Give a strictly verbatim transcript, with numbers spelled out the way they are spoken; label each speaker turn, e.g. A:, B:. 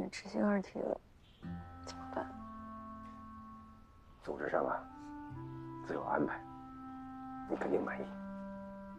A: 你执行二题了，怎么办？
B: 组织上啊，自有安排，你肯定满意。